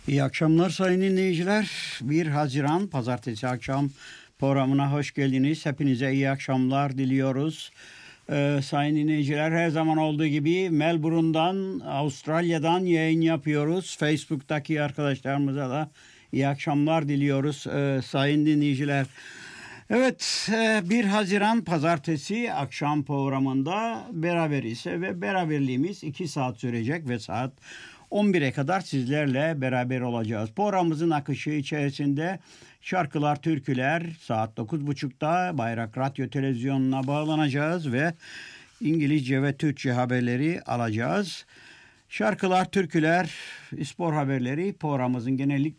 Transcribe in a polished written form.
İyi akşamlar sayın dinleyiciler. 1 Haziran Pazartesi akşam programına hoş geldiniz. Hepinize iyi akşamlar diliyoruz. Sayın dinleyiciler, her zaman olduğu gibi Melbourne'dan, Avustralya'dan yayın yapıyoruz. Facebook'taki arkadaşlarımıza da iyi akşamlar diliyoruz sayın dinleyiciler. Evet, 1 Haziran Pazartesi akşam programında beraberiz ve beraberliğimiz 2 saat sürecek ve saat 11'e kadar sizlerle beraber olacağız. Programımızın akışı içerisinde şarkılar, türküler saat 9.30'da Bayrak Radyo Televizyonu'na bağlanacağız ve İngilizce ve Türkçe haberleri alacağız. Şarkılar, türküler, spor haberleri programımızın genellikle